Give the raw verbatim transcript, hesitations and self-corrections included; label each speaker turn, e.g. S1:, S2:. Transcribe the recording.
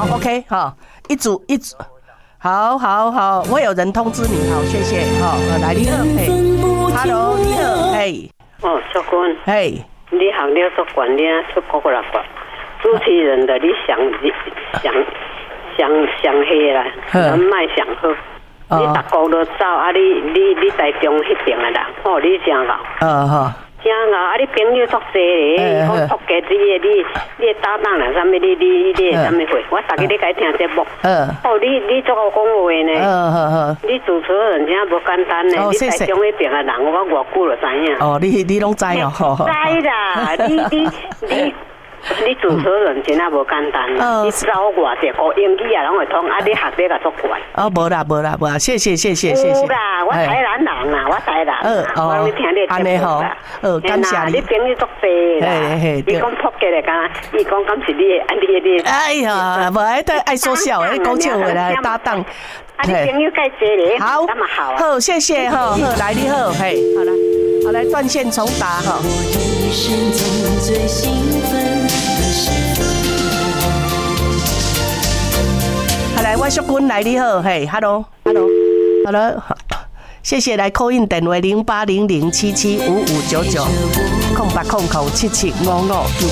S1: 好 ，OK， 好，一组一组，好好好，会有人通知你，好，谢谢，好，来你好，嘿 ，Hello， 你好，嘿，
S2: 哦，淑君，
S1: 嘿，
S2: 你学了做管理出国来管，主持人的你想想想想黑啦，人卖想好。你逐国都走啊！你你你台中迄边的啦，吼，你真好。
S1: 呃哈，
S2: 真好啊！你朋友足济咧，我托家己的你，你的搭档啦，啥物你你你啥物会？我逐日你该听节目。嗯。哦，你你足好讲话呢。嗯好好。你主持人真无简单呢。你台中迄边的人，我偌久就知影。哦，你你拢知哦。知啦，你你你。你主持人真啊无简单啦！你走外地学英语啊，拢会通啊！你学这个足怪。哦，无啦无啦无啦，谢谢谢谢谢谢。有啦，我台南人啦，我台南。嗯哦，安尼吼，呃，感谢你。你朋友足济啦，你讲扑过来干，伊讲敢是你，啊你你。哎呀，无爱得爱说笑，爱讲笑话啦，搭档。啊，你朋友介济咧，好，那么好啊。好，谢谢哈，好来你好，嘿，好了，好来断线重打哈。好来，我淑君来你好，嘿 ，hello，hello，hello， 谢谢来 call in 电话零八零零七七五五九九，空八空口七七五五，记